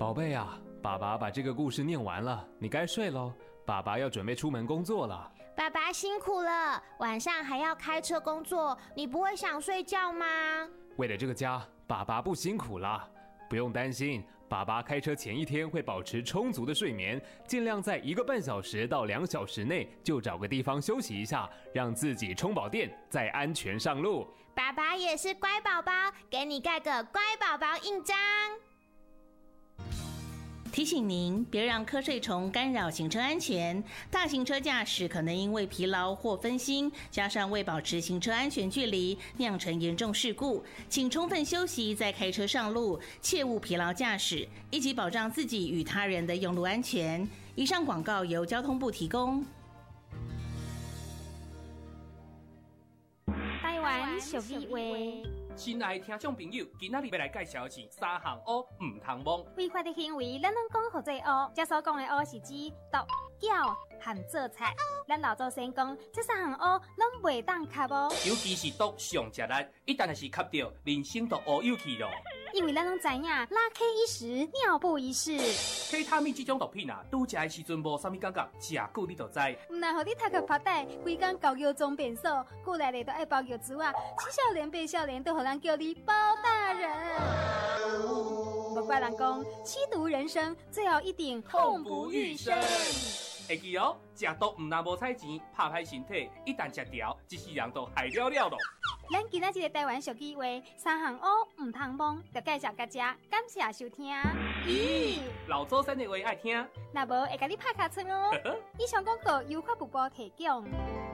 宝贝啊，爸爸把这个故事念完了，你该睡咯。爸爸要准备出门工作了。 爸爸辛苦了，晚上还要开车工作，你不会想睡觉吗？ 为了这个家，爸爸不辛苦了。不用担心，爸爸开车前一天会保持充足的睡眠，尽量在1个半小时到2小时内就找个地方休息一下，让自己充饱电，再安全上路。 爸爸也是乖宝宝，给你盖个乖宝宝印章。 提醒您，别让瞌睡虫干扰行车安全。大型车驾驶可能因为疲劳或分心，加上未保持行车安全距离，酿成严重事故。请充分休息再开车上路，切勿疲劳驾驶，一起保障自己与他人的用路安全。以上广告由交通部提供。 台湾俗语话。 亲爱的听众朋友，今仔日要来介绍的是3项乌唔通摸。 违法的行为，咱拢讲何做乌？这所讲的乌是指毒、搅和做菜。咱老祖先讲，这3项乌拢袂当吸哦。 尤其是毒上食力，一旦是吸到，人生都乌有去咯。 因为咱拢知影，拉 K 一时，尿布一世。 K 他命这种毒品啊，拄食的时阵无啥物感觉，食久你就知。 唔但互你头壳发呆，规工搞药装变瘦，久来咧都爱包药珠啊，7少年8少年都互人叫你包大人。不怪人讲，吸毒人生最后一定痛不欲生。 会记哦，食毒唔但无彩钱，拍歹身体，一旦食掉，一世人都害了了咯。 咱今仔日的台湾俗语话，3项乌唔通摸，就介绍大家，感谢收听。 咦，老祖先的话爱听， 若无会甲你拍卡村哦。以上广告由法务部提供。